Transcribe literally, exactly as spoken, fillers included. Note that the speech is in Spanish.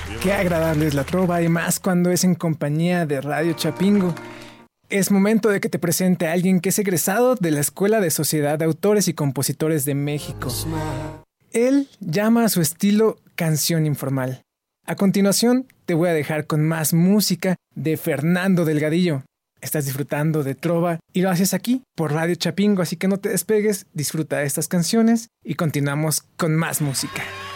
Qué agradable es la trova y más cuando es en compañía de Radio Chapingo. Es momento de que te presente a alguien que es egresado de la Escuela de Sociedad de Autores y Compositores de México. Él llama a su estilo canción informal. A continuación, te voy a dejar con más música de Fernando Delgadillo. Estás disfrutando de trova y lo haces aquí por Radio Chapingo, así que no te despegues, disfruta de estas canciones y continuamos con más música.